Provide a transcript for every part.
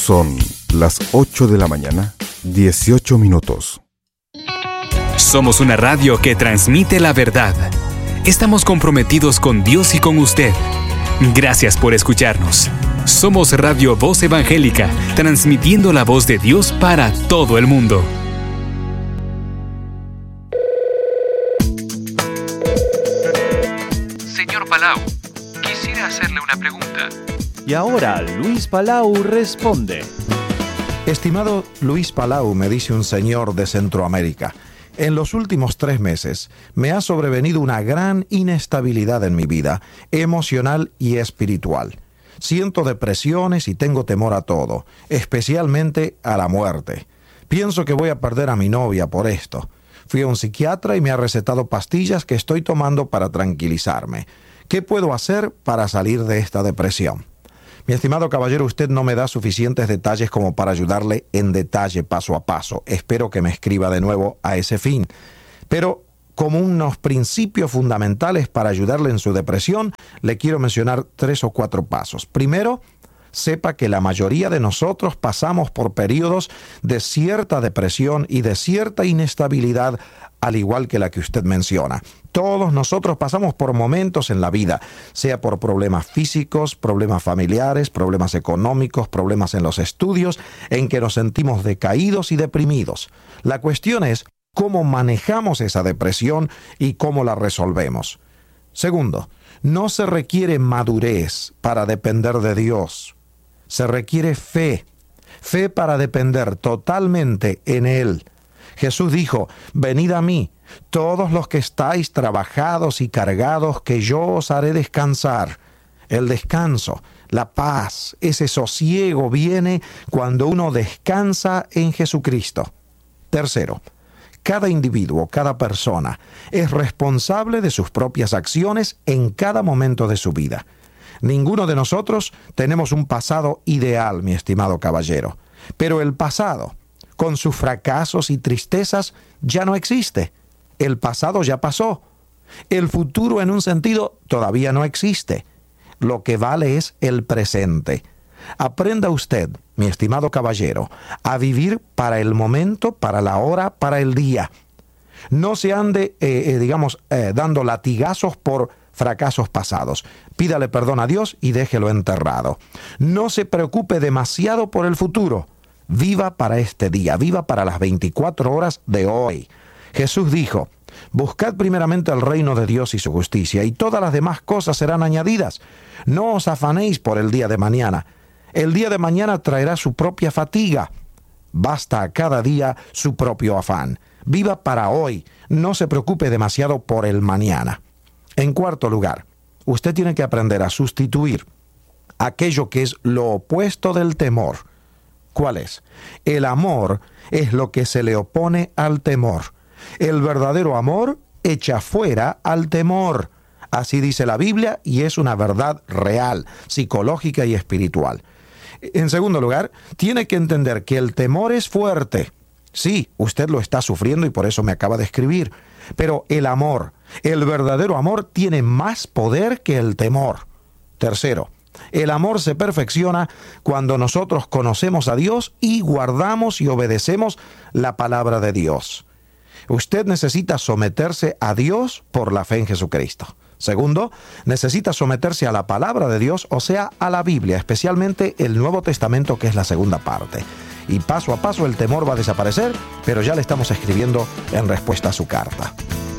Son las 8 de la mañana, 18 minutos. Somos una radio que transmite la verdad. Estamos comprometidos con Dios y con usted. Gracias por escucharnos. Somos Radio Voz Evangélica, transmitiendo la voz de Dios para todo el mundo. Señor Palau, quisiera hacerle una pregunta. Y ahora Luis Palau responde. Estimado Luis Palau, me dice un señor de Centroamérica, en los últimos 3 meses me ha sobrevenido una gran inestabilidad en mi vida, emocional y espiritual. Siento depresiones y tengo temor a todo, especialmente a la muerte. Pienso que voy a perder a mi novia por esto. Fui a un psiquiatra y me ha recetado pastillas que estoy tomando para tranquilizarme. ¿Qué puedo hacer para salir de esta depresión? Mi estimado caballero, usted no me da suficientes detalles como para ayudarle en detalle paso a paso. Espero que me escriba de nuevo a ese fin. Pero como unos principios fundamentales para ayudarle en su depresión, le quiero mencionar 3 o 4 pasos. Primero, sepa que la mayoría de nosotros pasamos por periodos de cierta depresión y de cierta inestabilidad, al igual que la que usted menciona. Todos nosotros pasamos por momentos en la vida, sea por problemas físicos, problemas familiares, problemas económicos, problemas en los estudios, en que nos sentimos decaídos y deprimidos. La cuestión es cómo manejamos esa depresión y cómo la resolvemos. Segundo, no se requiere madurez para depender de Dios. Se requiere fe para depender totalmente en Él. Jesús dijo, venid a mí, todos los que estáis trabajados y cargados, que yo os haré descansar. El descanso, la paz, ese sosiego viene cuando uno descansa en Jesucristo. Tercero, cada individuo, cada persona es responsable de sus propias acciones en cada momento de su vida. Ninguno de nosotros tenemos un pasado ideal, mi estimado caballero, pero el pasado, con sus fracasos y tristezas, ya no existe. El pasado ya pasó. El futuro, en un sentido, todavía no existe. Lo que vale es el presente. Aprenda usted, mi estimado caballero, a vivir para el momento, para la hora, para el día. No se ande, dando latigazos por fracasos pasados. Pídale perdón a Dios y déjelo enterrado. No se preocupe demasiado por el futuro. Viva para este día, viva para las 24 horas de hoy. Jesús dijo, buscad primeramente el reino de Dios y su justicia, y todas las demás cosas serán añadidas. No os afanéis por el día de mañana. El día de mañana traerá su propia fatiga. Basta a cada día su propio afán. Viva para hoy. No se preocupe demasiado por el mañana. En cuarto lugar, usted tiene que aprender a sustituir aquello que es lo opuesto del temor. ¿Cuál es? El amor es lo que se le opone al temor. El verdadero amor echa fuera al temor. Así dice la Biblia y es una verdad real, psicológica y espiritual. En segundo lugar, tiene que entender que el temor es fuerte. Sí, usted lo está sufriendo y por eso me acaba de escribir. Pero el amor, el verdadero amor, tiene más poder que el temor. Tercero, el amor se perfecciona cuando nosotros conocemos a Dios y guardamos y obedecemos la palabra de Dios. Usted necesita someterse a Dios por la fe en Jesucristo. Segundo, necesita someterse a la palabra de Dios, o sea, a la Biblia, especialmente el Nuevo Testamento, que es la segunda parte. Y paso a paso el temor va a desaparecer, pero ya le estamos escribiendo en respuesta a su carta.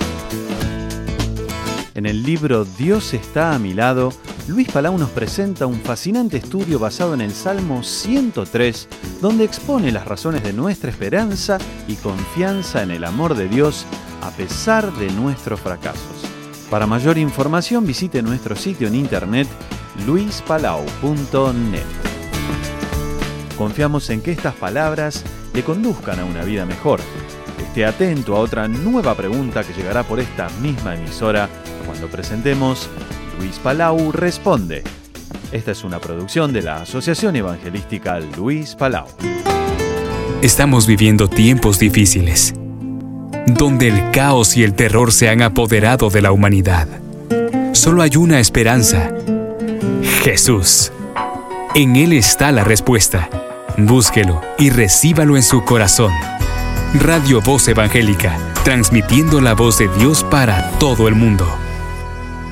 En el libro Dios está a mi lado, Luis Palau nos presenta un fascinante estudio basado en el Salmo 103, donde expone las razones de nuestra esperanza y confianza en el amor de Dios a pesar de nuestros fracasos. Para mayor información visite nuestro sitio en internet luispalau.net. Confiamos en que estas palabras le conduzcan a una vida mejor. Esté atento a otra nueva pregunta que llegará por esta misma emisora cuando presentemos Luis Palau Responde. Esta es una producción de la Asociación Evangelística Luis Palau. Estamos viviendo tiempos difíciles, donde el caos y el terror se han apoderado de la humanidad. Solo hay una esperanza: Jesús. En Él está la respuesta. Búsquelo y recíbalo en su corazón. Radio Voz Evangélica, transmitiendo la voz de Dios para todo el mundo.